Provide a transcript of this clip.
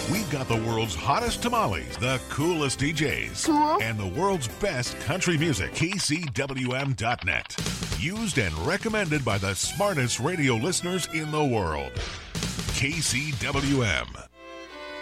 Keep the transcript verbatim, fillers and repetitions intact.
We've got the world's hottest tamales, the coolest D Js, Cool. and the world's best country music. K C W M dot net. Used and recommended by the smartest radio listeners in the world. K C W M.